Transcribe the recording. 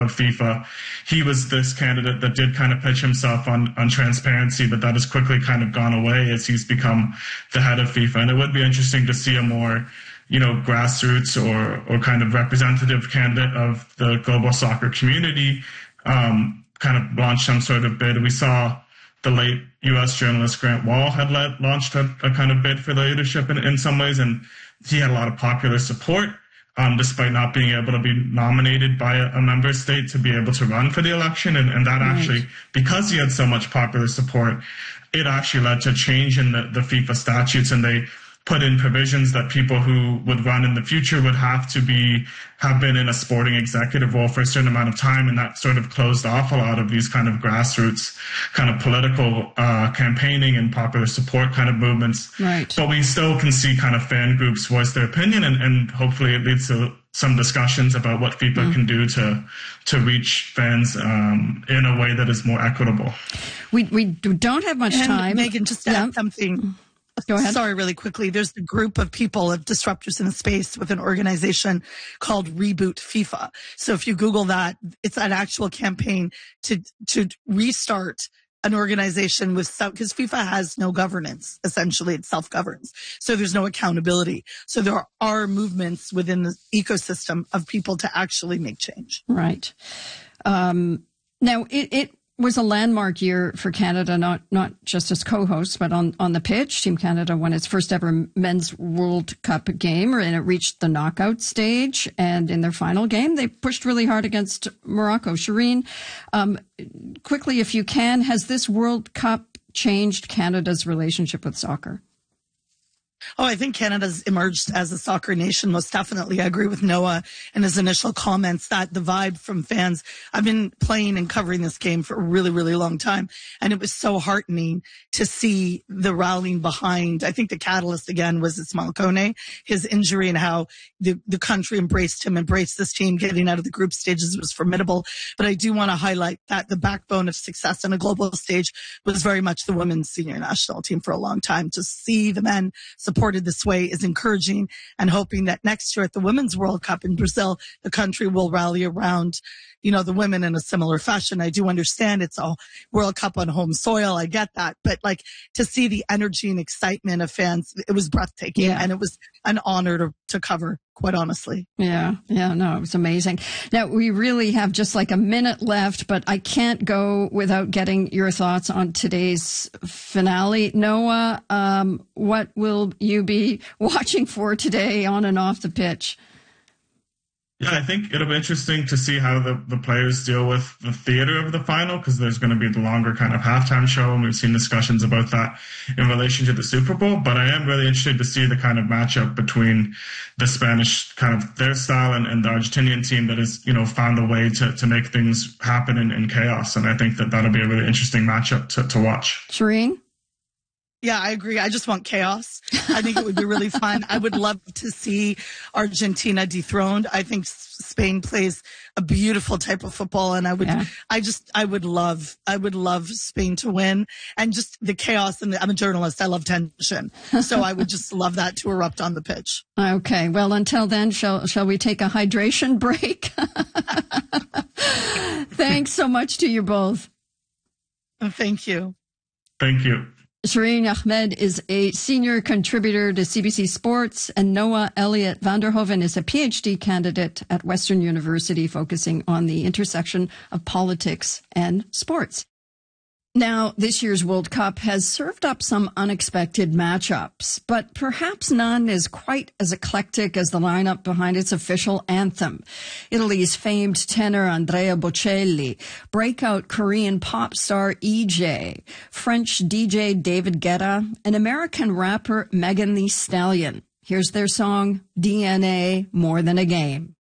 FIFA. He was this candidate that did kind of pitch himself on transparency, but that has quickly kind of gone away as he's become the head of FIFA. And it would be interesting to see a more, grassroots or kind of representative candidate of the global soccer community kind of launch some sort of bid. We saw the late U.S. journalist Grant Wall had launched a kind of bid for the leadership in some ways, and he had a lot of popular support. Despite not being able to be nominated by a member state to be able to run for the election. And that actually, because he had so much popular support, it actually led to a change in the FIFA statutes, and they put in provisions that people who would run in the future would have been in a sporting executive role for a certain amount of time, and that sort of closed off a lot of these kind of grassroots kind of political campaigning and popular support kind of movements. Right. But we still can see kind of fan groups voice their opinion, and hopefully it leads to some discussions about what FIFA can do to reach fans in a way that is more equitable. We don't have much time. Megan, just to add something. Go ahead. Sorry, really quickly. There's a group of people, of disruptors in the space with an organization called Reboot FIFA. So if you Google that, it's an actual campaign to restart an organization because FIFA has no governance. Essentially, it self-governs. So there's no accountability. So there are movements within the ecosystem of people to actually make change. Right. Now, it was a landmark year for Canada, not just as co-hosts, but on the pitch. Team Canada won its first ever Men's World Cup game, and it reached the knockout stage. And in their final game, they pushed really hard against Morocco. Shireen, quickly, if you can, has this World Cup changed Canada's relationship with soccer? Oh, I think Canada's emerged as a soccer nation. Most definitely. I agree with Noah and his initial comments that the vibe from fans, I've been playing and covering this game for a really, really long time. And it was so heartening to see the rallying behind. I think the catalyst again was Ismail Kone, his injury, and how the country embraced him, embraced this team getting out of the group stages. It was formidable. But I do want to highlight that the backbone of success on a global stage was very much the women's senior national team for a long time. To see the men supported this way is encouraging, and hoping that next year at the Women's World Cup in Brazil, the country will rally around, the women in a similar fashion. I do understand it's a World Cup on home soil. I get that. But to see the energy and excitement of fans, it was breathtaking, and it was an honor to cover, quite honestly. Yeah, no, it was amazing. Now, we really have just a minute left, but I can't go without getting your thoughts on today's finale. Noah, what will you be watching for today on and off the pitch? Yeah, I think it'll be interesting to see how the players deal with the theater of the final, because there's going to be the longer kind of halftime show, and we've seen discussions about that in relation to the Super Bowl. But I am really interested to see the kind of matchup between the Spanish kind of their style and the Argentinian team that has, found a way to make things happen in chaos. And I think that'll be a really interesting matchup to watch. Shireen? Yeah, I agree. I just want chaos. I think it would be really fun. I would love to see Argentina dethroned. I think Spain plays a beautiful type of football, and I would love Spain to win, and just the chaos. And I'm a journalist. I love tension. So I would just love that to erupt on the pitch. Okay. Well, until then, shall we take a hydration break? Thanks so much to you both. Thank you. Thank you. Shireen Ahmed is a senior contributor to CBC Sports, and Noah Elliott Vanderhoven is a PhD candidate at Western University focusing on the intersection of politics and sports. Now, this year's World Cup has served up some unexpected matchups, but perhaps none is quite as eclectic as the lineup behind its official anthem. Italy's famed tenor Andrea Bocelli, breakout Korean pop star EJ, French DJ David Guetta, and American rapper Megan Thee Stallion. Here's their song, DNA More Than a Game.